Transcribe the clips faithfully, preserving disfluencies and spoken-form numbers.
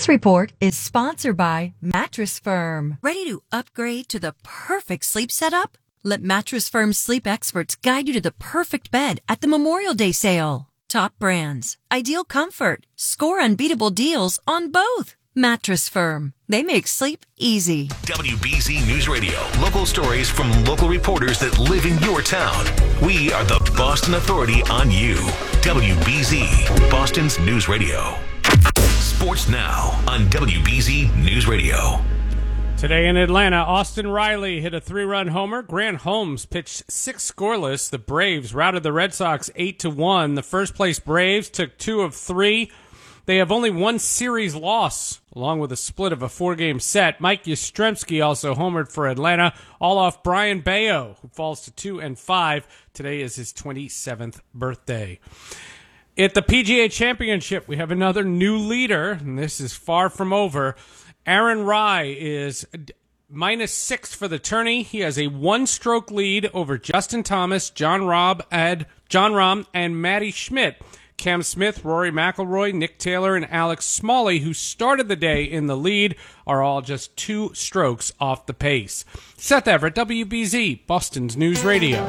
This report is sponsored by Mattress Firm. Ready to upgrade to the perfect sleep setup? Let Mattress Firm's sleep experts guide you to the perfect bed at the Memorial Day sale. Top brands, ideal comfort, score unbeatable deals on both. Mattress Firm. They make sleep easy. W B Z News Radio. Local stories from local reporters that live in your town. We are the Boston Authority on you. W B Z, Boston's News Radio. Sports now on W B Z News Radio. Today in Atlanta, Austin Riley hit a three-run homer. Grant Holmes pitched six scoreless. The Braves routed the Red Sox eight to one. The first-place Braves took two of three. They have only one series loss, along with a split of a four-game set. Mike Yastrzemski also homered for Atlanta, all off Brian Bayo, who falls to two and five. Today is his twenty-seventh birthday. At the P G A Championship, we have another new leader, and this is far from over. Aaron Rai is minus six for the tourney. He has a one-stroke lead over Justin Thomas, John Robb, and John Rahm, and Matty Schmidt. Cam Smith, Rory McIlroy, Nick Taylor, and Alex Smalley, who started the day in the lead, are all just two strokes off the pace. Seth Everett, W B Z, Boston's News Radio.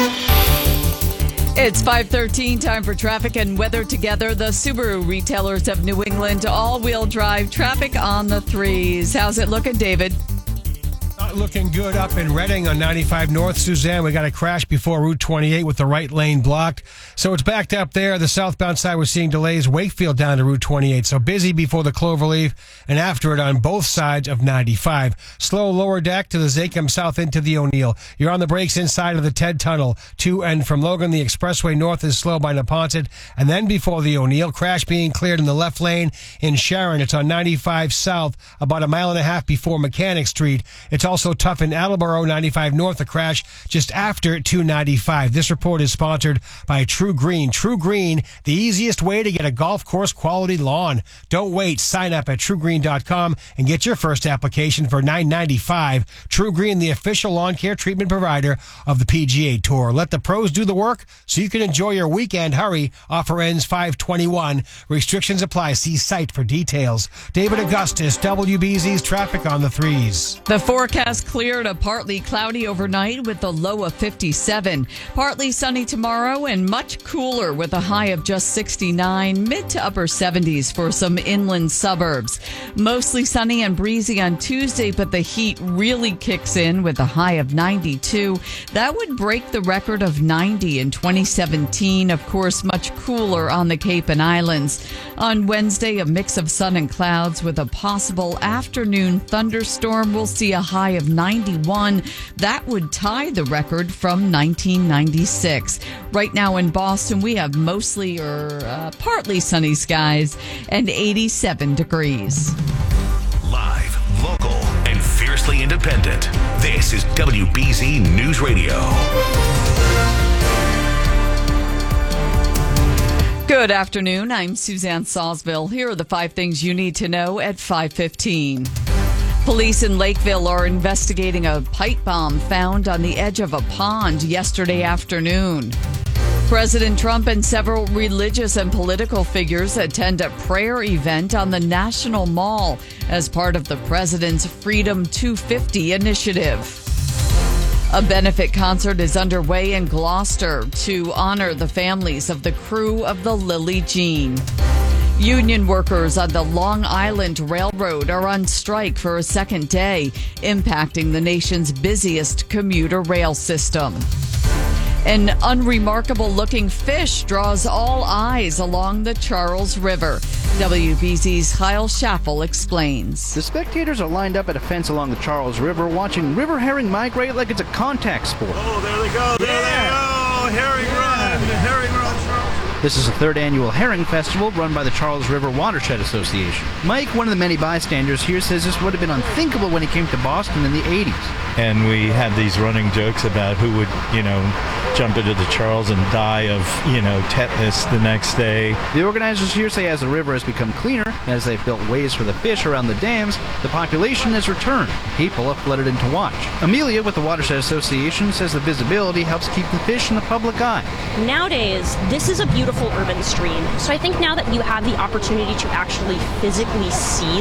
It's five thirteen, time for traffic and weather together. The Subaru retailers of New England, all-wheel drive traffic on the threes. How's it looking, David? Not looking good up in Reading on ninety-five North. Suzanne, we got a crash before Route twenty-eight with the right lane blocked. So it's backed up there. The southbound side, we're seeing delays. Wakefield down to Route twenty-eight. So busy before the Cloverleaf and after it on both sides of ninety-five. Slow lower deck to the Zachem South into the O'Neill. You're on the brakes inside of the Ted Tunnel to and from Logan. The expressway north is slow by Neponset. And then before the O'Neill, crash being cleared in the left lane in Sharon. It's on ninety-five South, about a mile and a half before Mechanic Street. It's also tough in Attleboro, ninety-five North, a crash just after two ninety-five. This report is sponsored by True Green. True Green, the easiest way to get a golf course quality lawn. Don't wait. Sign up at true green dot com and get your first application for nine ninety-five. True Green, the official lawn care treatment provider of the P G A Tour. Let the pros do the work so you can enjoy your weekend. Hurry. Offer ends five twenty-one. Restrictions apply. See site for details. David Augustus, W B Z's traffic on the threes. The forecast clear to partly cloudy overnight with the low of fifty-seven. Partly sunny tomorrow and much cooler with a high of just sixty-nine. Mid to upper seventies for some inland suburbs. Mostly sunny and breezy on Tuesday, but the heat really kicks in with a high of ninety-two. That would break the record of ninety in twenty seventeen. Of course, much cooler on the Cape and Islands. On Wednesday, a mix of sun and clouds with a possible afternoon thunderstorm. We'll see a high of ninety-one. That would tie the record from nineteen ninety-six. Right now in Boston, we have mostly or uh, partly sunny skies and eighty-seven degrees. Live, local, and fiercely independent. This is W B Z News Radio. Good afternoon. I'm Suzanne Salzville. Here are the five things you need to know at five fifteen. Police in Lakeville are investigating a pipe bomb found on the edge of a pond yesterday afternoon. President Trump and several religious and political figures attend a prayer event on the National Mall as part of the president's Freedom two fifty initiative. A benefit concert is underway in Gloucester to honor the families of the crew of the Lily Jean. Union workers on the Long Island Railroad are on strike for a second day, impacting the nation's busiest commuter rail system. An unremarkable-looking fish draws all eyes along the Charles River. W B Z's Kyle Schaffel explains. The spectators are lined up at a fence along the Charles River, watching river herring migrate like it's a contact sport. Oh, there they go, there yeah. they go, herring run, herring run. This is the third annual Herring Festival run by the Charles River Watershed Association. Mike, one of the many bystanders here, says this would have been unthinkable when he came to Boston in the eighties. And we had these running jokes about who would, you know, jump into the Charles and die of, you know, tetanus the next day. The organizers here say as the river has become cleaner, as they've built ways for the fish around the dams, the population has returned. People have flooded in to watch. Amelia with the Watershed Association says the visibility helps keep the fish in the public eye. Nowadays, this is a beautiful urban stream. So I think now that you have the opportunity to actually physically see